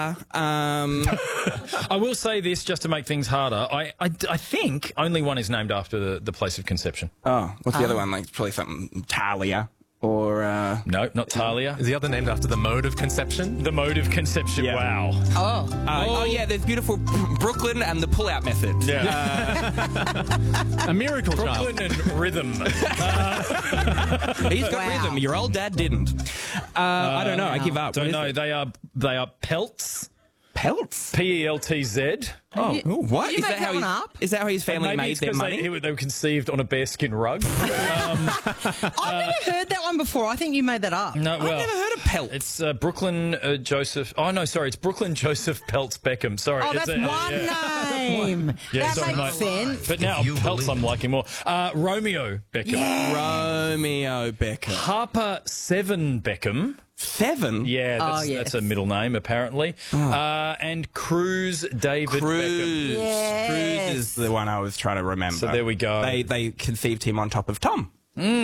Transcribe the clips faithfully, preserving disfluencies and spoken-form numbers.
Um, I will say this just to make things harder. I, I, I think only one is named after the, the place of conception. oh, what's the Um, other one? Like probably something Talia or uh, No, not Talia. Is the other named after the mode of conception? The mode of conception. Yeah. Wow. Oh. uh, oh yeah, there's beautiful Brooklyn and the pull-out method. Yeah. A miracle child. Brooklyn and rhythm. He's got Wow. rhythm. Your old dad didn't. Uh, I don't know. I give up. Don't What is know. it? They are they are pelts. Pelts. P E L T Z. Oh, you- ooh, what did you is make that? How that he, one up? is that how his family Maybe made it's their 'cause money? They, they were conceived on a bearskin rug. um, I've never heard that one before. I think you made that up. no, I've well, never heard of pelts. it's uh, Brooklyn uh, Joseph. Oh no, sorry, it's Brooklyn Joseph Peltz Beckham. Sorry, Oh, it's that's a, one yeah. name. Yeah, that sorry, makes mate. sense. But now you Peltz, believe I'm it. liking more. Uh, Romeo Beckham. Romeo Becker. Harper Seven Beckham. Seven? Yeah, that's, Oh, yes. that's a middle name, apparently. Uh, and Cruz David Beckham. Cruz. Yes. Cruz is the one I was trying to remember. So there we go. They, they conceived him on top of Tom.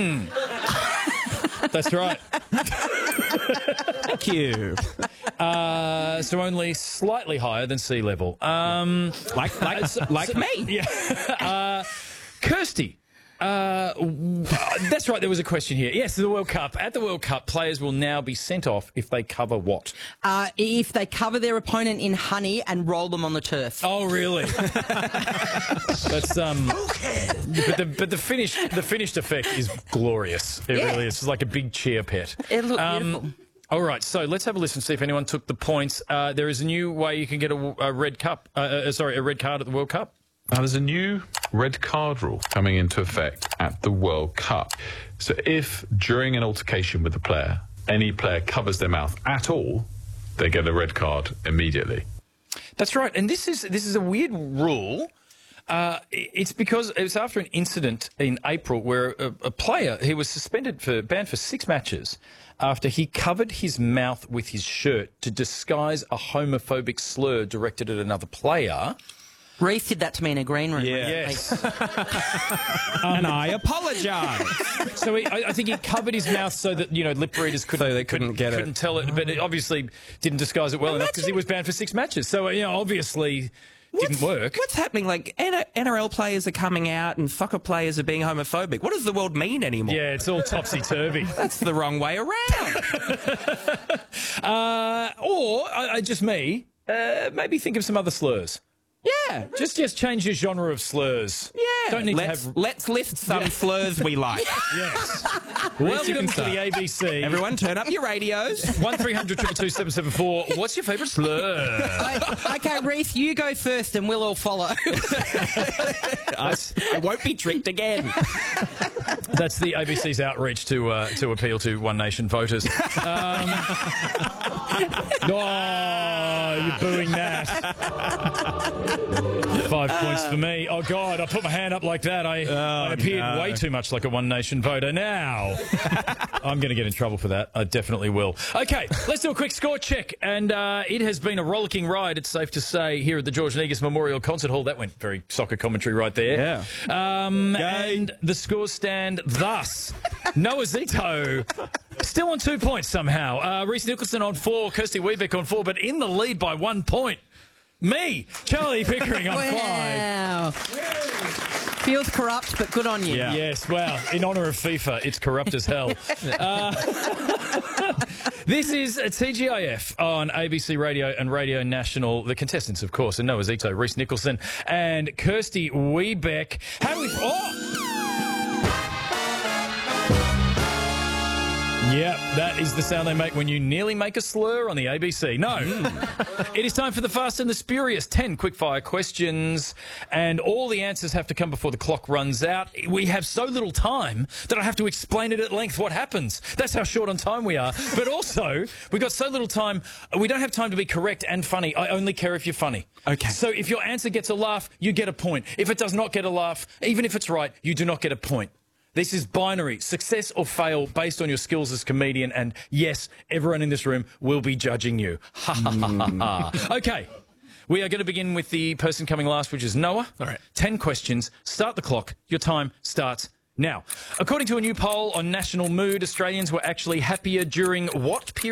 That's right. Thank you. Uh, so only slightly higher than sea level. Um, Like, like, like me. yeah. Uh, Kirsty. Uh, w- that's right, there was a question here. Yes, the World Cup. At the World Cup, players will now be sent off if they cover what? Uh, if they cover their opponent in honey and roll them on the turf. Oh, really? That's um. But the but the finished the finished effect is glorious. It Yeah. really is. It's like a big cheer pet. It looked Um, beautiful. All right, so let's have a listen, see if anyone took the points. Uh, there is a new way you can get a, a red cup. Uh, uh, sorry, a red card at the World Cup. Now, there's a new red card rule coming into effect at the World Cup. So if during an altercation with a player, any player covers their mouth at all, they get a red card immediately. That's right, and this is this is a weird rule. Uh, it's because it was after an incident in April where a, a player he was suspended for banned for six matches after he covered his mouth with his shirt to disguise a homophobic slur directed at another player. Reece did that to me in a green room. Yeah. recently. Yes. And I apologise. So he, I, I think he covered his mouth so that, you know, lip readers couldn't, So they couldn't get it. couldn't tell it, but it obviously didn't disguise it well enough because he was banned for six matches. So, you know, obviously didn't work. What's happening? Like, N R L players are coming out and soccer players are being homophobic. What does the world mean anymore? Yeah, it's all topsy-turvy. That's the wrong way around. uh, or, uh, uh, just me, uh, maybe think of some other slurs. Yeah. Just just change your genre of slurs. Yeah. Don't need let's, to have... let's list some slurs we like. Yes. Welcome can to start. the A B C. Everyone turn up your radios. one three hundred two two two seven seven four. What's your favourite slur? Okay, Reece, you go first and we'll all follow. I, I won't be tricked again. That's the A B C's outreach to uh, to appeal to One Nation voters. Um, oh, you're booing that. Five points for me. Oh, God, I put my hand up like that. I, I appeared no. way too much like a One Nation voter. Now, I'm going to get in trouble for that. I definitely will. Okay, let's do a quick score check. And uh, it has been a rollicking ride, it's safe to say, here at the George Negus Memorial Concert Hall. That went very soccer commentary right there. Yeah. Um, and the scores stand thus. Noah Zito still on two points somehow. Uh, Reece Nicholson on four, Kirsty Wiebeck on four, but in the lead by one point. Me, Charlie Pickering on five. Wow. Feels corrupt, but good on you. Yeah. Yes, well, in honour of FIFA, it's corrupt as hell. Uh, this is a T G I F on A B C Radio and Radio National. The contestants, of course, are Noah Zito, Reece Nicholson, and Kirsty Wiebeck. How do we... Oh! Yep, that is the sound they make when you nearly make a slur on the A B C. No. It is time for the Fast and the Spurious. ten quickfire questions, and all the answers have to come before the clock runs out. We have so little time that I have to explain it at length what happens. That's how short on time we are. But also, we've got so little time, we don't have time to be correct and funny. I only care if you're funny. Okay. So if your answer gets a laugh, you get a point. If it does not get a laugh, even if it's right, you do not get a point. This is binary, success or fail, based on your skills as comedian. And yes, everyone in this room will be judging you. Ha ha ha ha ha. Okay, we are going to begin with the person coming last, which is Noah. All right. Ten questions. Start the clock. Your time starts now. According to a new poll on National Mood, Australians were actually happier during what period?